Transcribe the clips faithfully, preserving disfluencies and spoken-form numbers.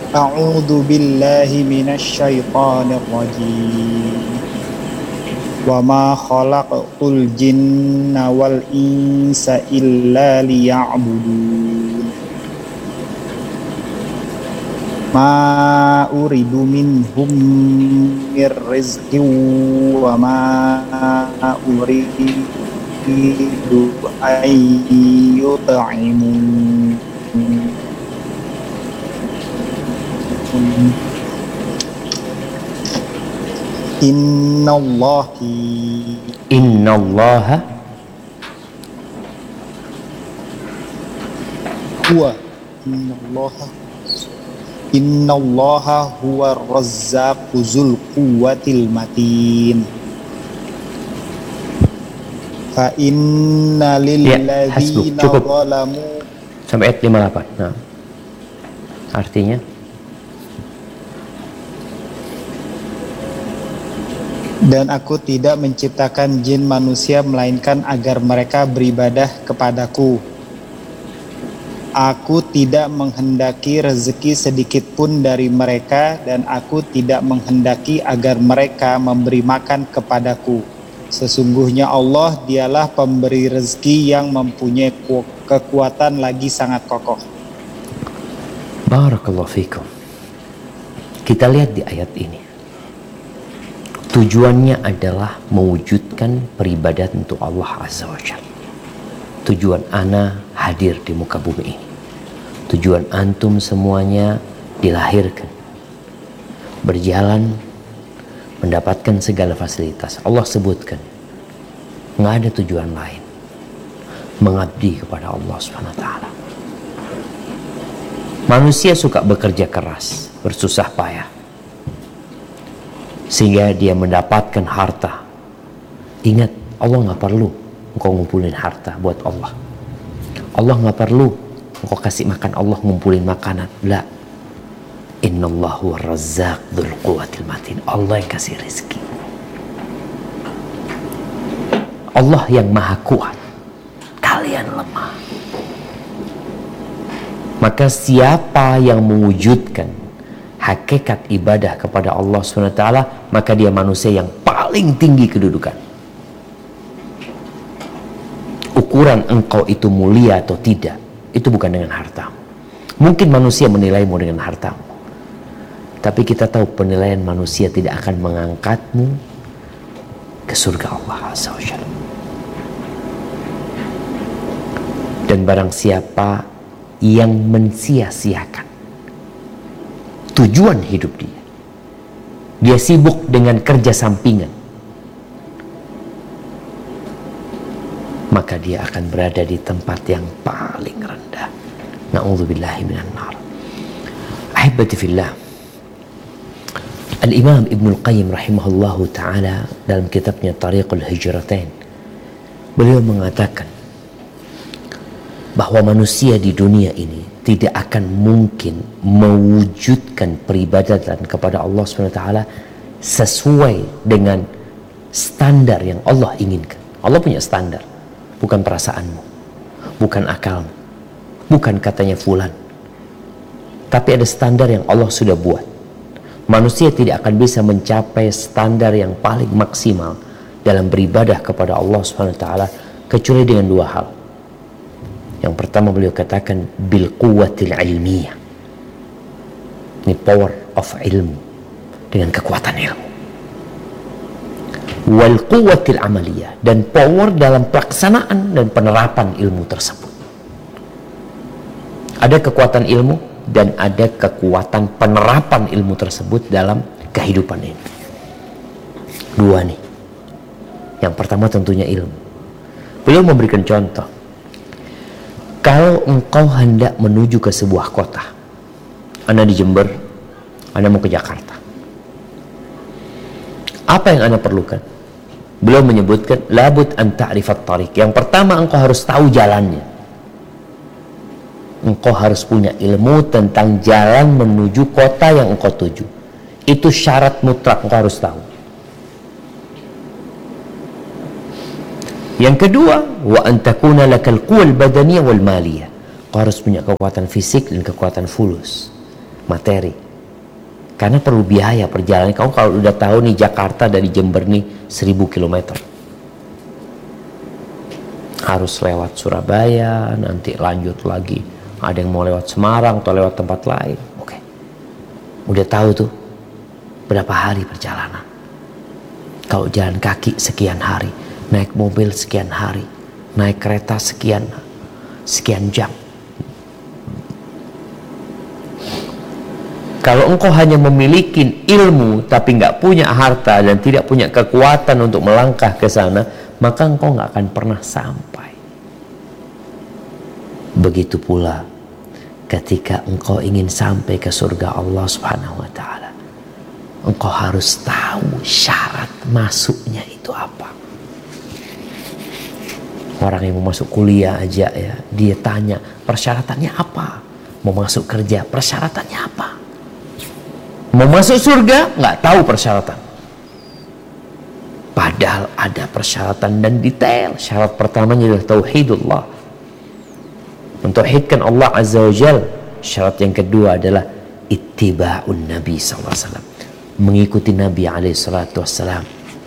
A'udzu billahi minasy syaithanir rajim. Wa ma khalaqtul jinna wal insa illa liya'budun. Ma uridu minhum mir rizqin wa ma uridu an yut'imun. Innallahi Innallaha huwa Innallaha Innallaha huwa razzaqu dzul quwwatil matin. Fa inna lil Ya, hasbuk, ladzina cukup. zalamu sampai ayat lima puluh delapan. Nah, artinya dan aku tidak menciptakan jin manusia melainkan agar mereka beribadah kepadaku. Aku tidak menghendaki rezeki sedikit pun dari mereka dan aku tidak menghendaki agar mereka memberi makan kepadaku. Sesungguhnya Allah dialah pemberi rezeki yang mempunyai kekuatan lagi sangat kokoh. Barakallahu fikum. Kita lihat di ayat ini. Tujuannya adalah mewujudkan peribadatan untuk Allah Azza wa Jalla. Tujuan ana hadir di muka bumi ini. Tujuan antum semuanya dilahirkan, berjalan, mendapatkan segala fasilitas. Allah sebutkan, nggak ada tujuan lain. Mengabdi kepada Allah Subhanahu wa Ta'ala. Manusia suka bekerja keras, bersusah payah, sehingga dia mendapatkan harta. Ingat, Allah nggak perlu engkau ngumpulin harta buat Allah. Allah nggak perlu engkau kasih makan Allah ngumpulin makanan. La. Innallahu razzaq dzul quwwatil matin. Allah yang kasih rezeki. Allah yang maha kuat. Kalian lemah. Maka siapa yang mewujudkan hakikat ibadah kepada Allah subhanahu wa taala, maka dia manusia yang paling tinggi kedudukan. Ukuran engkau itu mulia atau tidak, itu bukan dengan harta. Mungkin manusia menilaimu dengan hartamu, tapi kita tahu penilaian manusia tidak akan mengangkatmu ke surga Allah Azza wa Jalla. Dan barang siapa yang mensia-siakan tujuan hidup dia, dia sibuk dengan kerja sampingan, maka dia akan berada di tempat yang paling rendah. Na'udzubillahi minan nar. Ahibati fillah, Al-Imam Ibnul Qayyim rahimahullahu ta'ala dalam kitabnya Tariqul Hijratain, beliau mengatakan bahwa manusia di dunia ini tidak akan mungkin mewujudkan peribadatan kepada Allah subhanahu wa taala sesuai dengan standar yang Allah inginkan. Allah punya standar, bukan perasaanmu, bukan akalmu, bukan katanya fulan, tapi ada standar yang Allah sudah buat. Manusia tidak akan bisa mencapai standar yang paling maksimal dalam beribadah kepada Allah subhanahu wa taala kecuali dengan dua hal. Yang pertama beliau katakan bil quwwatil ilmiyah. Ini power of ilmu, dengan kekuatan ilmu. Wal quwwatil amaliyah, dan power dalam pelaksanaan dan penerapan ilmu tersebut. Ada kekuatan ilmu dan ada kekuatan penerapan ilmu tersebut dalam kehidupan ini. Dua nih. Yang pertama tentunya ilmu. Beliau memberikan contoh. Kalau engkau hendak menuju ke sebuah kota, Anda di Jember, Anda mau ke Jakarta, apa yang Anda perlukan? Beliau menyebutkan labud an ta'rifat tariq. Yang pertama, engkau harus tahu jalannya. Engkau harus punya ilmu tentang jalan menuju kota yang engkau tuju. Itu syarat mutlak, engkau harus tahu. Yang kedua, wa an takuna lakal quwwal badaniyah wal maliyah. Kau harus punya kekuatan fisik dan kekuatan fulus. materi. Karena perlu biaya perjalanan. Kamu kalau udah tahu nih Jakarta dari Jember nih seribu kilometer. Harus lewat Surabaya, nanti lanjut lagi. Ada yang mau lewat Semarang atau lewat tempat lain. Oke. Udah tahu tuh berapa hari perjalanan. Kalau jalan kaki sekian hari, naik mobil sekian hari, naik kereta sekian sekian jam. Kalau engkau hanya memiliki ilmu tapi nggak punya harta dan tidak punya kekuatan untuk melangkah ke sana, maka engkau nggak akan pernah sampai. Begitu pula ketika engkau ingin sampai ke surga Allah Subhanahu wa taala, engkau harus tahu syarat masuknya itu apa. Orang yang mau masuk kuliah aja ya, dia tanya persyaratannya apa? Mau masuk kerja persyaratannya apa? Mau masuk surga nggak tahu persyaratan. Padahal ada persyaratan dan detail. Syarat pertamanya adalah tauhidullah, mentauhidkan Allah Azza wa Jal. Syarat yang kedua adalah ittiba'un Nabi sallallahu alaihi wasallam, mengikuti Nabi alaihi salatu wassalam.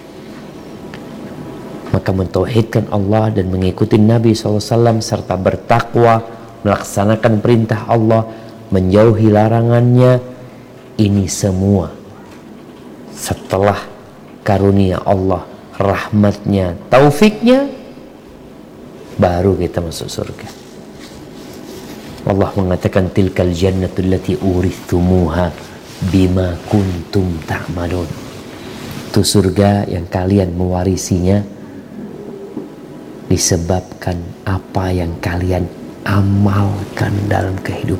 Maka mentauhidkan Allah dan mengikuti Nabi sallallahu alaihi wasallam serta bertakwa, melaksanakan perintah Allah, menjauhi larangannya, ini semua setelah karunia Allah, rahmatnya, taufiknya, baru kita masuk surga. Allah mengatakan tilkal jannatul lati urithumuha bima kuntum ta'malun. Itu surga yang kalian mewarisinya disebabkan apa yang kalian amalkan dalam kehidupan.